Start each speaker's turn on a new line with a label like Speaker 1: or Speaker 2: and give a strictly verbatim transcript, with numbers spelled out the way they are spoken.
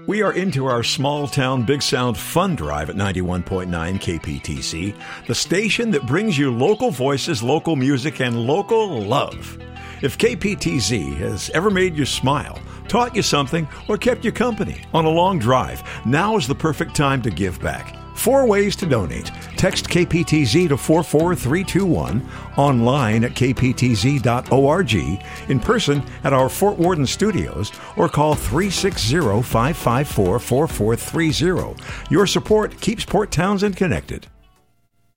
Speaker 1: We are into our small town Big Sound fun drive at ninety-one point nine K P T C, the station that brings you local voices, local music, and local love. If K P T Z has ever made you smile, taught you something, or kept you company on a long drive, now is the perfect time to give back. Four ways to donate. Text K P T Z to four four three two one, online at k p t z dot org, in person at our Fort Worden studios, or call three six zero, five five four, four four three zero. Your support keeps Port Townsend connected.